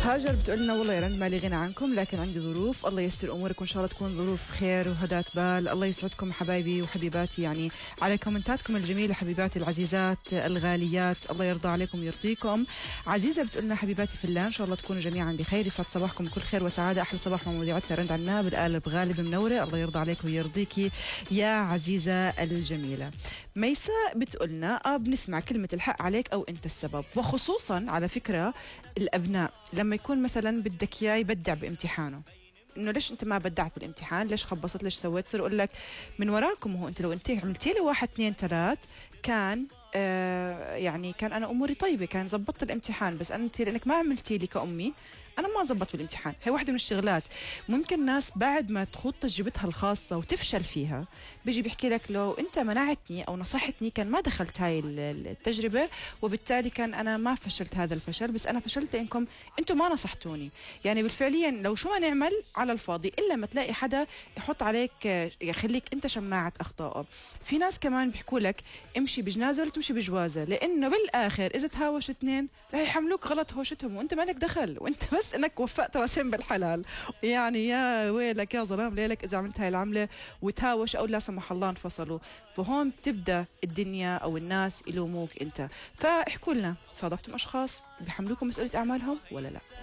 هاجر بتقول لنا والله يا رند ما لي غنى عنكم، لكن عندي ظروف، الله يستر امورك وان شاء الله تكون ظروف خير وهداة بال. الله يسعدكم حبايبي وحبيباتي، يعني على كومنتاتكم الجميله حبيباتي العزيزات الغاليات، الله يرضى عليكم ويرضيكم. عزيزه بتقول لنا حبيباتي في الله ان شاء الله تكونوا جميعا بخير، يسعد صباحكم بكل خير وسعاده. احلى صباح مع مذيعتنا رند عناب القالب غالب منوره، الله يرضى عليك ويرضيكي يا عزيزه الجميله. ميساء بتقول لنا بنسمع كلمه الحق عليك او انت السبب، وخصوصا على فكره الابناء لما يكون مثلا بدك اياه يبدع بامتحانه، انه ليش انت ما بدعت بالامتحان، ليش خبصت، ليش سويت، صير يقول لك من وراكم، هو انت لو انت عملتي لي 1 2 3 كان يعني كان انا اموري طيبه، كان زبطت الامتحان، بس انت لانك ما عملتي لي كامي انا ما زبطت بالامتحان. هي واحده من الشغلات ممكن ناس بعد ما تخوض تجربتها الخاصه وتفشل فيها بيجي بيحكي لك لو انت منعتني او نصحتني كان ما دخلت هاي التجربه، وبالتالي كان انا ما فشلت هذا الفشل، بس انا فشلت لانكم انتم ما نصحتوني. يعني بالفعليا لو شو ما نعمل على الفاضي الا ما تلاقي حدا يحط عليك يخليك انت شماعه اخطائه. في ناس كمان بيحكوا لك امشي بجنازه ولا تمشي بجوازه، لانه بالاخر اذا تهاوشوا اثنين رح يحملوك غلط هوشتهم وانت ما لك دخل، وانت بس انك وفقت راسين بالحلال. يعني يا ويلك يا ظلام ليلك اذا عملت هاي العمله وتهاوش او لا سمح الله انفصلوا، فهون بتبدا الدنيا او الناس يلوموك انت. فاحكوا لنا صادفتم اشخاص بيحملوكم مسؤوليه اعمالهم ولا لا؟